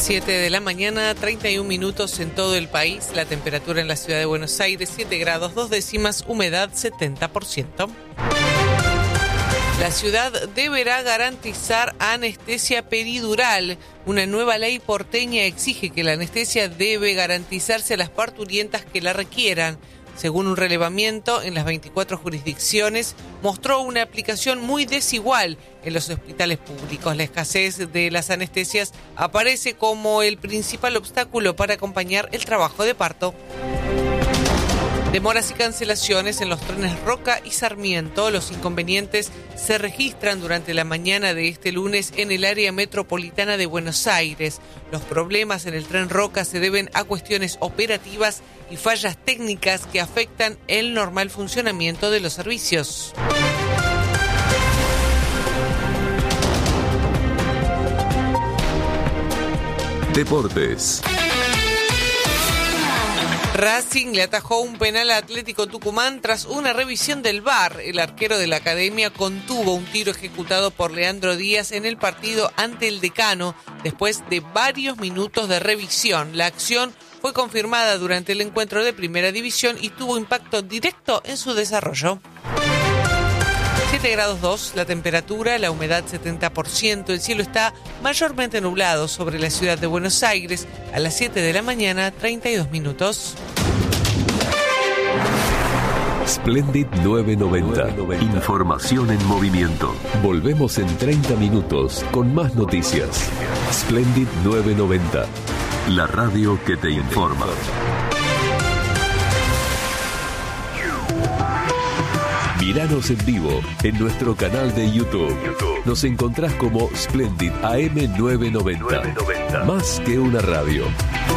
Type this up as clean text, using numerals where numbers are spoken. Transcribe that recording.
7 de la mañana, 31 minutos en todo el país. La temperatura en la ciudad de Buenos Aires, 7 grados 2 décimas, humedad 70%. La ciudad deberá garantizar anestesia peridural. Una nueva ley porteña exige que la anestesia debe garantizarse a las parturientas que la requieran. Según un relevamiento en las 24 jurisdicciones, mostró una aplicación muy desigual en los hospitales públicos. La escasez de las anestesias aparece como el principal obstáculo para acompañar el trabajo de parto. Demoras y cancelaciones en los trenes Roca y Sarmiento. Los inconvenientes se registran durante la mañana de este lunes en el área metropolitana de Buenos Aires. Los problemas en el tren Roca se deben a cuestiones operativas y fallas técnicas que afectan el normal funcionamiento de los servicios. Deportes. Racing le atajó un penal a Atlético Tucumán tras una revisión del VAR. El arquero de la academia contuvo un tiro ejecutado por Leandro Díaz en el partido ante el Decano después de varios minutos de revisión. La acción fue confirmada durante el encuentro de Primera División y tuvo impacto directo en su desarrollo. 7 grados 2, la temperatura, la humedad 70%, el cielo está mayormente nublado sobre la ciudad de Buenos Aires. A las 7 de la mañana, 32 minutos. Splendid 990. Información en movimiento. Volvemos en 30 minutos con más noticias. Splendid 990. La radio que te informa. Míranos en vivo en nuestro canal de YouTube. Nos encontrás como Splendid AM 990. Más que una radio.